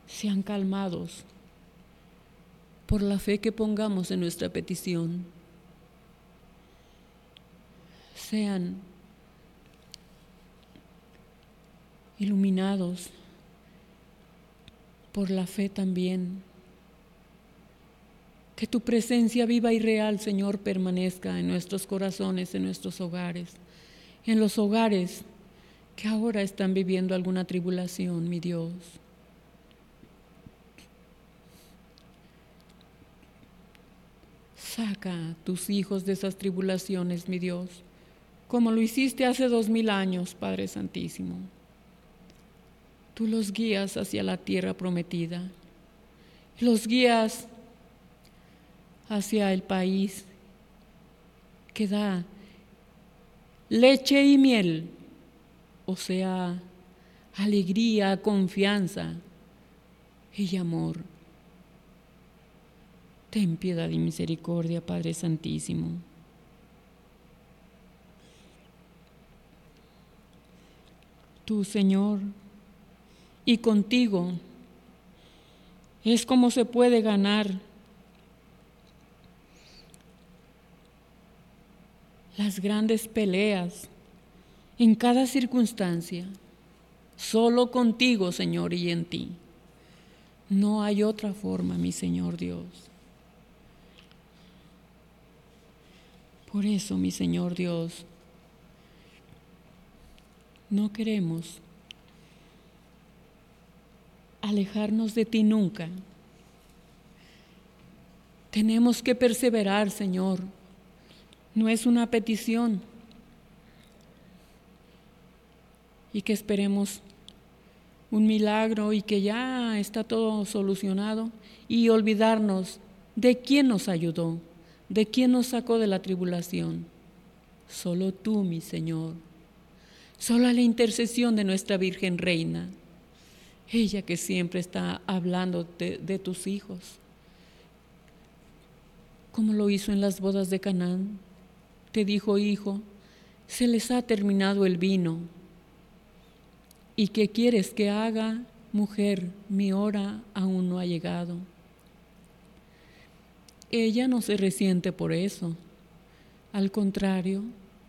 sean calmados por la fe que pongamos en nuestra petición. Sean iluminados por la fe también. Que tu presencia viva y real, Señor, permanezca en nuestros corazones, en nuestros hogares, en los hogares que ahora están viviendo alguna tribulación, mi Dios. Saca a tus hijos de esas tribulaciones, mi Dios, como lo hiciste hace 2000 años, Padre Santísimo. Tú los guías hacia la tierra prometida, los guías hacia el país que da leche y miel, o sea, alegría, confianza y amor. Ten piedad y misericordia, Padre Santísimo. Tú, Señor, y contigo es como se puede ganar las grandes peleas en cada circunstancia. Solo contigo, Señor, y en ti. No hay otra forma, mi Señor Dios. Por eso, mi Señor Dios, no queremos alejarnos de ti nunca. Tenemos que perseverar, Señor. No es una petición. Y que esperemos un milagro y que ya está todo solucionado y olvidarnos de quién nos ayudó, de quién nos sacó de la tribulación. Solo tú, mi Señor. Solo la intercesión de nuestra Virgen Reina. Ella que siempre está hablando de tus hijos, como lo hizo en las bodas de Canaán. Te dijo: hijo, se les ha terminado el vino. ¿Y qué quieres que haga, mujer? Mi hora aún no ha llegado. Ella no se resiente por eso. Al contrario,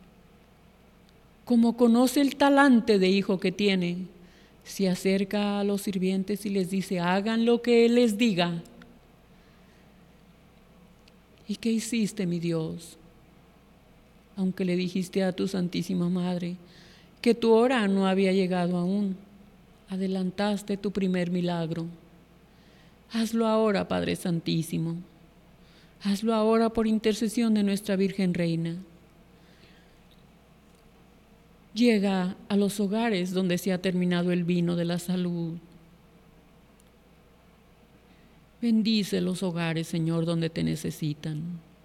como conoce el talante de hijo que tiene, se acerca a los sirvientes y les dice: hagan lo que Él les diga. ¿Y qué hiciste, mi Dios? Aunque le dijiste a tu Santísima Madre que tu hora no había llegado aún, adelantaste tu primer milagro. Hazlo ahora, Padre Santísimo. Hazlo ahora por intercesión de nuestra Virgen Reina. Llega a los hogares donde se ha terminado el vino de la salud. Bendice los hogares, Señor, donde te necesitan.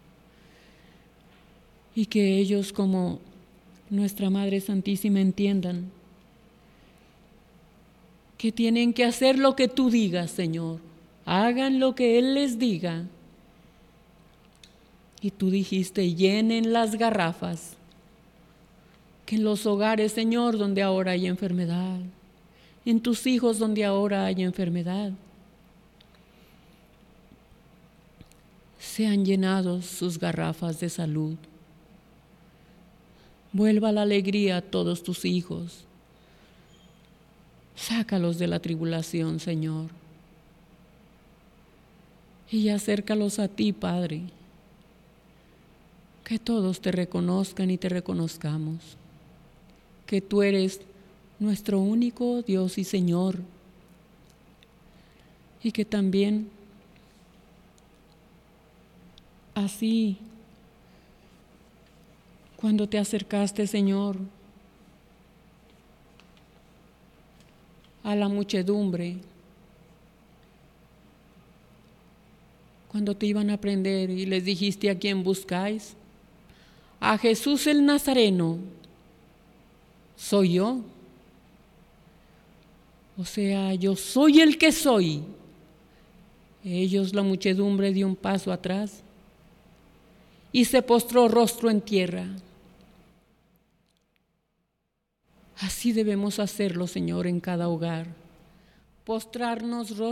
Y que ellos, como nuestra Madre Santísima, entiendan que tienen que hacer lo que tú digas, Señor. Hagan lo que Él les diga. Y tú dijiste: llenen las garrafas. Que en los hogares, Señor, donde ahora hay enfermedad, en tus hijos donde ahora hay enfermedad, sean llenados sus garrafas de salud. Vuelva la alegría a todos tus hijos. Sácalos de la tribulación, Señor. Y acércalos a ti, Padre. Que todos te reconozcan y te reconozcamos. Que tú eres nuestro único Dios y Señor. Y que también así, cuando te acercaste, Señor, a la muchedumbre, cuando te iban a prender y les dijiste: ¿a quién buscáis? A Jesús el Nazareno. Soy yo. O sea, yo soy el que soy. Ellos, la muchedumbre, dio un paso atrás y se postró rostro en tierra. Así debemos hacerlo, Señor, en cada hogar. Postrarnos rostro